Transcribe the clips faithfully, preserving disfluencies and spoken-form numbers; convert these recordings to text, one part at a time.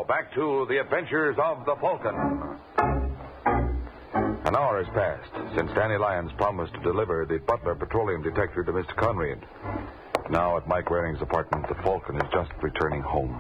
now, back to the adventures of the Falcon. An hour has passed since Danny Lyons promised to deliver the Butler petroleum detector to Mister Conrad. Now at Mike Waring's apartment, the Falcon is just returning home.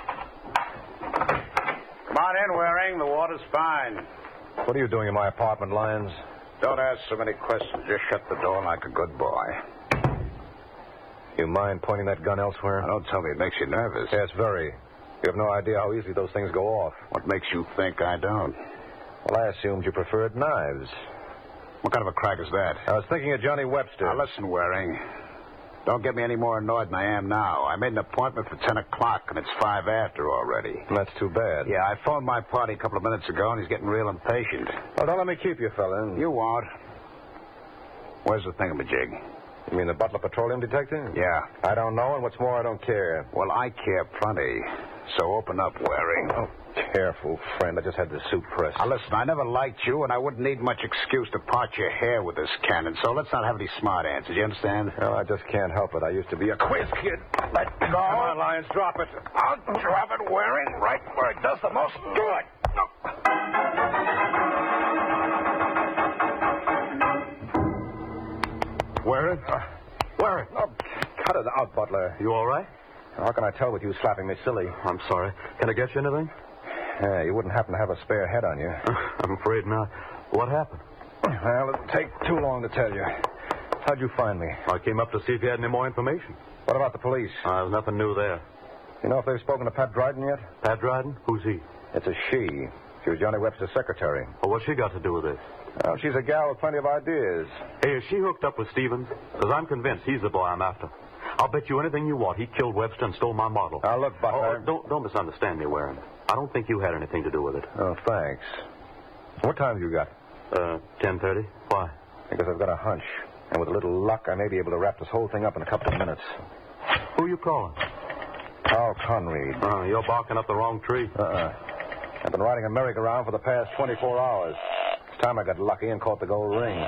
Come on in, Waring. The water's fine. What are you doing in my apartment, Lyons? Don't ask so many questions. Just shut the door like a good boy. You mind pointing that gun elsewhere? Now, don't tell me it makes you nervous. Yes, very. You have no idea how easily those things go off. What makes you think I don't? Well, I assumed you preferred knives. What kind of a crack is that? I was thinking of Johnny Webster. Now, listen, Waring. Don't get me any more annoyed than I am now. I made an appointment for ten o'clock, and it's five after already. That's too bad. Yeah, I phoned my party a couple of minutes ago, and he's getting real impatient. Well, don't let me keep you, fella. You won't. Where's the thingamajig? You mean the Butler petroleum detector? Yeah. I don't know, and what's more, I don't care. Well, I care plenty. So open up, Waring. Oh, careful, friend. I just had the suit pressed. Now, listen, I never liked you, and I wouldn't need much excuse to part your hair with this cannon, so let's not have any smart answers. You understand? Well, I just can't help it. I used to be a quiz kid. Let go. Come on, Lyons, drop it. I'll drop it, Waring, right where it does the most good. Waring? Uh, Waring. Oh, cut it out, Butler. You all right? How can I tell with you slapping me silly? I'm sorry. Can I get you anything? Yeah, you wouldn't happen to have a spare head on you. I'm afraid not. What happened? Well, it'll take too long to tell you. How'd you find me? I came up to see if you had any more information. What about the police? Uh, there's nothing new there. You know if they've spoken to Pat Dryden yet? Pat Dryden? Who's he? It's a she. She was Johnny Webster's secretary. Well, what's she got to do with this? Well, she's a gal with plenty of ideas. Hey, is she hooked up with Stevens? Because I'm convinced he's the boy I'm after. I'll bet you anything you want he killed Webster and stole my model. Now, look, Butler. Oh, don't, don't misunderstand me, Waring. I don't think you had anything to do with it. Oh, thanks. What time have you got? Uh, ten thirty. Why? Because I've got a hunch. And with a little luck, I may be able to wrap this whole thing up in a couple of minutes. Who are you calling? Carl Conrad. Oh, you're barking up the wrong tree. Uh-uh. I've been riding a merry-go-round for the past twenty-four hours. It's time I got lucky and caught the gold ring.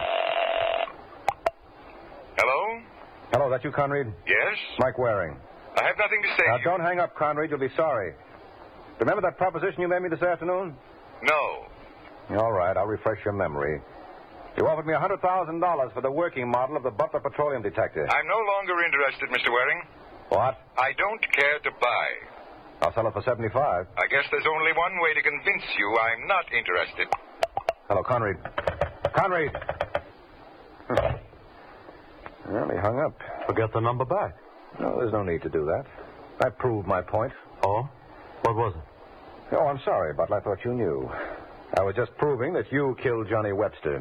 Hello? Hello, that you, Conrad? Yes? Mike Waring. I have nothing to say. Now, to you. don't hang up, Conrad. You'll be sorry. Remember that proposition you made me this afternoon? No. All right, I'll refresh your memory. You offered me one hundred thousand dollars for the working model of the Butler petroleum detector. I'm no longer interested, Mister Waring. What? I don't care to buy. I'll sell it for seventy-five. I guess there's only one way to convince you I'm not interested. Hello, Conrad. Conrad! Well, he hung up. Forget the number back. No, there's no need to do that. I proved my point. Oh? What was it? Oh, I'm sorry, Butler. I thought you knew. I was just proving that you killed Johnny Webster.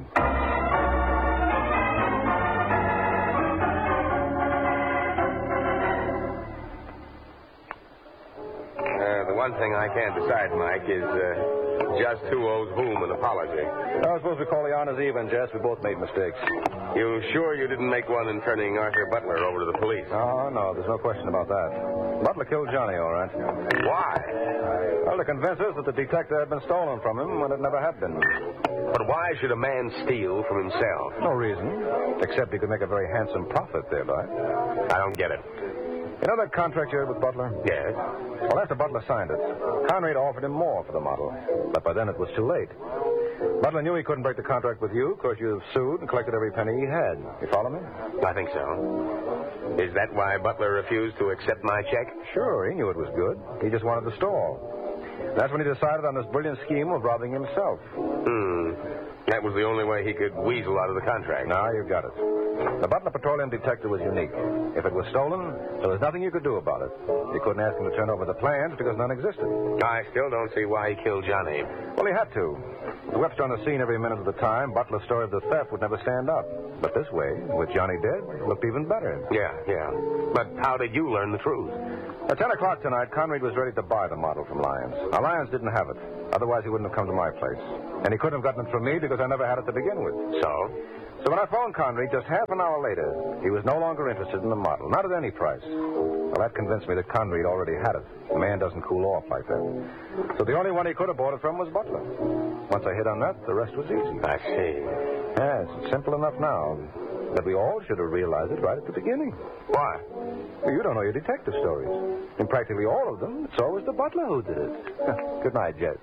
Uh, the one thing I can't decide, Mike, is uh, just who owes whom an apology. I suppose we call the honors even, Jess. We both made mistakes. You sure you didn't make one in turning Arthur Butler over to the police? Oh, no, there's no question about that. Butler killed Johnny, all right. Why? Well, to convince us that the detector had been stolen from him when it never had been. But why should a man steal from himself? No reason, except he could make a very handsome profit thereby. I don't get it. You know that contract you had with Butler? Yes? Well, after Butler signed it, Conrad offered him more for the model. But by then it was too late. Butler knew he couldn't break the contract with you because you've sued and collected every penny he had. You follow me? I think so. Is that why Butler refused to accept my check? Sure, he knew it was good. He just wanted to stall. That's when he decided on this brilliant scheme of robbing himself. Hmm. That was the only way he could weasel out of the contract. Now you got it. The Butler petroleum detector was unique. If it was stolen, there was nothing you could do about it. You couldn't ask him to turn over the plans because none existed. I still don't see why he killed Johnny. Well, he had to. With Webster on the scene every minute of the time, Butler's story of the theft would never stand up. But this way, with Johnny dead, it looked even better. Yeah, yeah. But how did you learn the truth? At ten o'clock tonight, Conrad was ready to buy the model from Lyons. Now, Lyons didn't have it. Otherwise, he wouldn't have come to my place. And he couldn't have gotten it from me because I never had it to begin with. So? So when I phoned Conrad just half an hour later, he was no longer interested in the model, not at any price. Well, that convinced me that Conrad already had it. The man doesn't cool off like that. So the only one he could have bought it from was Butler. Once I hit on that, the rest was easy. I see. Yes, it's simple enough now. That we all should have realized it right at the beginning. Why? Well, you don't know your detective stories. In practically all of them, it's always the butler who did it. Good night, Jed.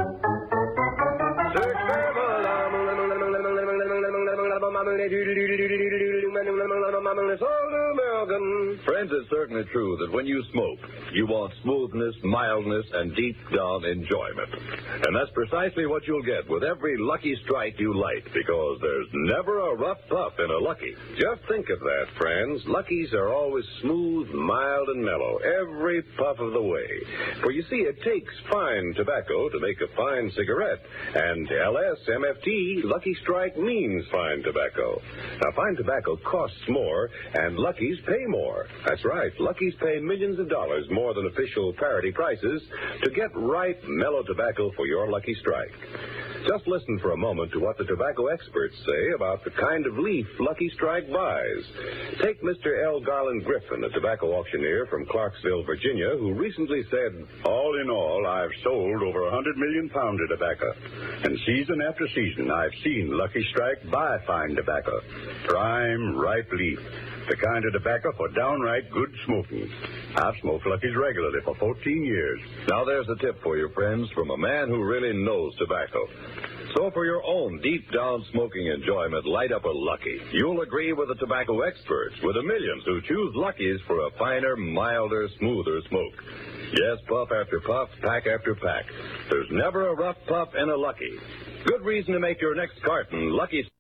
Friends, it's certainly true that when you smoke, you want smoothness, mildness, and deep down enjoyment. And that's precisely what you'll get with every Lucky Strike you light, because there's never a rough puff in a Lucky. Just think of that, friends. Luckies are always smooth, mild, and mellow, every puff of the way. For you see, it takes fine tobacco to make a fine cigarette. And L S M F T, Lucky Strike means fine tobacco. Now, fine tobacco costs more, and Luckies pay more. That's right. Luckies pay millions of dollars more than official parity prices to get ripe, mellow tobacco for your Lucky Strike. Just listen for a moment to what the tobacco experts say about the kind of leaf Lucky Strike buys. Take Mister L. Garland Griffin, a tobacco auctioneer from Clarksville, Virginia, who recently said, "All in all, I've sold over one hundred million pounds of tobacco. And season after season, I've seen Lucky Strike buy fine tobacco. Prime, ripe leaf. The kind of tobacco for downright good smoking. I've smoked Luckies regularly for fourteen years. Now there's a tip for you, friends, from a man who really knows tobacco. So for your own deep-down smoking enjoyment, light up a Lucky. You'll agree with the tobacco experts, with the millions who choose Luckies for a finer, milder, smoother smoke. Yes, puff after puff, pack after pack. There's never a rough puff in a Lucky. Good reason to make your next carton Lucky.